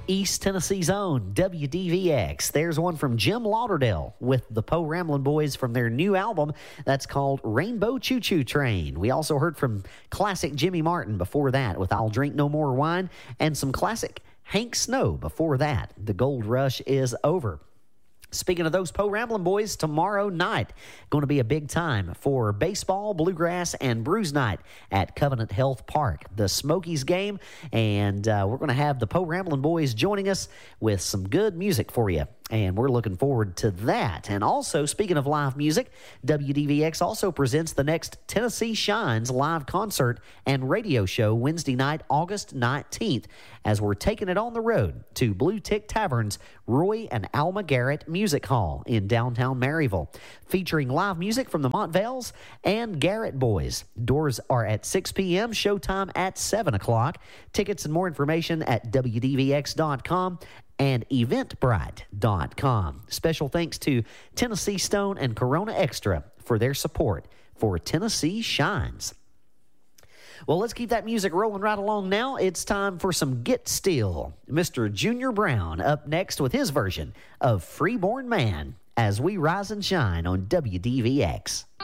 East Tennessee's own WDVX. There's one from Jim Lauderdale with the Poe Ramblin' Boys from their new album that's called Rainbow Choo Choo Train. We also heard from classic Jimmy Martin before that with I'll Drink No More Wine, and some classic Hank Snow before that. The Gold Rush is over. Speaking of those Poe Ramblin' Boys, tomorrow night going to be a big time for baseball, bluegrass, and brews night at Covenant Health Park. The Smokies game, and we're going to have the Poe Ramblin' Boys joining us with some good music for you. And we're looking forward to that. And also, speaking of live music, WDVX also presents the next Tennessee Shines live concert and radio show Wednesday night, August 19th, as we're taking it on the road to Blue Tick Tavern's Roy and Alma Garrett Music Hall in downtown Maryville, featuring live music from the Montvales and Garrett Boys. Doors are at 6 p.m., showtime at 7 o'clock. Tickets and more information at WDVX.com and eventbrite.com. Special thanks to Tennessee Stone and Corona Extra for their support for Tennessee Shines. Well, let's keep that music rolling right along now. It's time for some Get Still. Mr. Junior Brown up next with his version of Freeborn Man as we rise and shine on WDVX.